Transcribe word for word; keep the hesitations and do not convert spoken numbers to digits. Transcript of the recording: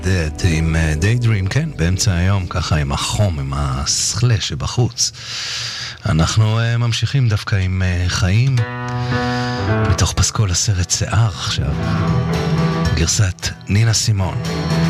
Dead עם Daydream, כן, באמצע היום, ככה עם החום, עם הסכלה שבחוץ. אנחנו uh, ממשיכים דווקא עם uh, חיים, מתוך פסקול הסרט שיער עכשיו, גרסת נינה סימון.